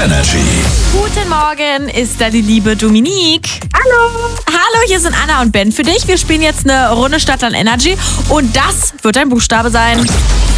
Energy. Guten Morgen, ist da die liebe Dominique. Hallo. Hallo, hier sind Anna und Ben für dich. Wir spielen jetzt eine Runde Stadtland Energy und das wird ein Buchstabe sein.